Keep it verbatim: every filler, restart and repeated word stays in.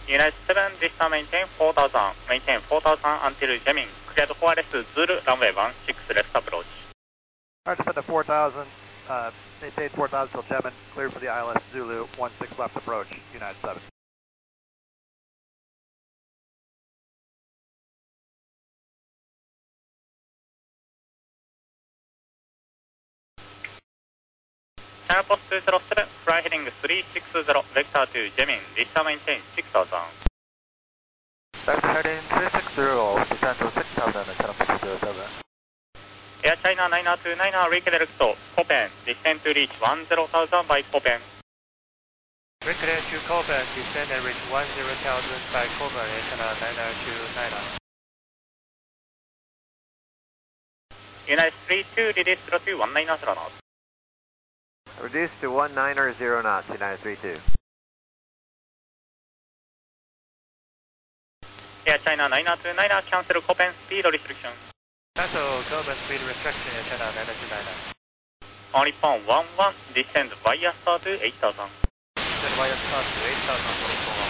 United seven, this time maintain four thousand, maintain four thousand until jamming, cleared for R S Zulu, runway one six left approach. Alright, defend the four thousand, uh, maintain four thousand till jamming, cleared for the I L S Zulu, one six left approach, United seven. Channel post two zero seven, fly heading three six zero, vector to jamming, this time maintain six thousand. Vector heading three six zero, descend to six thousand, channel post two zero seven. Air China nine two nine, redirect to Copen, descend to reach one zero thousand by Copen. Reconnect to Copen, descend and reach one zero thousand by Copen, Air China nine two nine. United three two, reduce zero two one nine zero knots. Reduce to one nine zero knots, United three two. Air China nine two nine, cancel Copen speed restriction. Cancel Copen speed restriction, Air China nine two nine. On Nippon one one, descend via star to eight thousand. Descend via star to eight thousand.